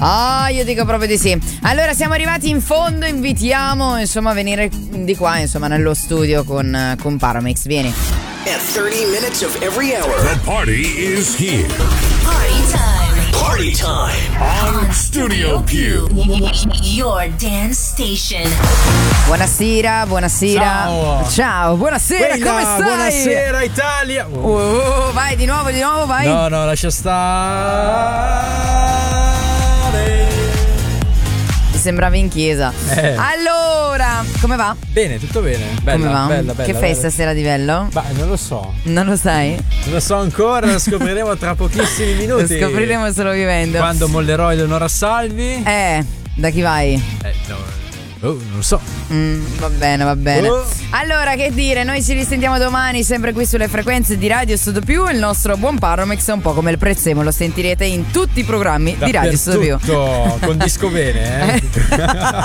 Ah, io dico proprio di sì. Allora siamo arrivati in fondo, invitiamo insomma a venire di qua, insomma, nello studio con Paramix. Vieni. At 30 minutes of every hour. The party is here. Party time. Party time. On Studio Q. Your dance station. Buonasera. Ciao. Buonasera, come stai? Buonasera Italia. Vai di nuovo, vai. No, lascia stare. Mi sembravi in chiesa. Allora, come va? Bene, tutto bene. Bella, Come va? bella. Che fai stasera di bello? Ma non lo so. Non lo sai? Non lo so ancora, lo scopriremo tra pochissimi minuti. Lo scopriremo solo vivendo. Quando mollerò Eleonora Salvi? Da chi vai? Non lo so. Va bene. Allora, che dire, noi ci risentiamo domani sempre qui sulle frequenze di Radio Studio Più. Il nostro buon Paramix è un po' come il prezzemolo, lo sentirete in tutti i programmi di Radio Studio Più. Con disco bene,